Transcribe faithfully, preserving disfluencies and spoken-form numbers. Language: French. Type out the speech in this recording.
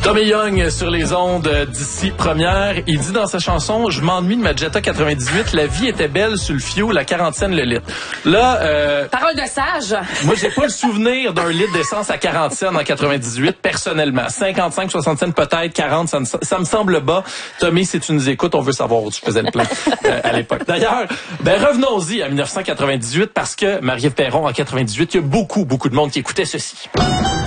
Tommy Young sur les ondes d'ici première. Il dit dans sa chanson « Je m'ennuie de ma Jetta quatre-vingt-dix-huit. La vie était belle sur le fioul, la quarantaine le litre. » Là, euh, parole de sage. Moi, j'ai pas le souvenir d'un litre d'essence à quarante cents en quatre-vingt-dix-huit, personnellement. cinquante-cinq, soixante cents peut-être, quarante, ça me, ça me semble bas. Tommy, si tu nous écoutes, on veut savoir où tu faisais le plein euh, à l'époque. D'ailleurs, ben revenons-y à dix-neuf cent quatre-vingt-dix-huit parce que Marie-Ève Perron en quatre-vingt-dix-huit, il y a beaucoup, beaucoup de monde qui écoutait ceci.